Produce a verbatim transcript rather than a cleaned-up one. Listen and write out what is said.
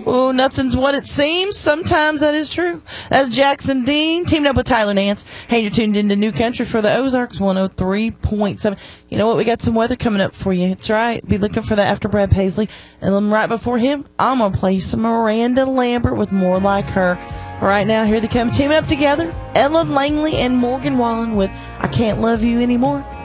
Oh, nothing's what it seems. Sometimes that is true. That's Jackson Dean, teamed up with Tyler Nance. Hey, you're tuned into New Country for the Ozarks, one oh three point seven. You know what? We got some weather coming up for you. It's right. Be looking for that after Brad Paisley. And then right before him, I'm going to play some Miranda Lambert with More Like Her. Right now, here they come teaming up together. Ella Langley and Morgan Wallen with I Can't Love You Anymore.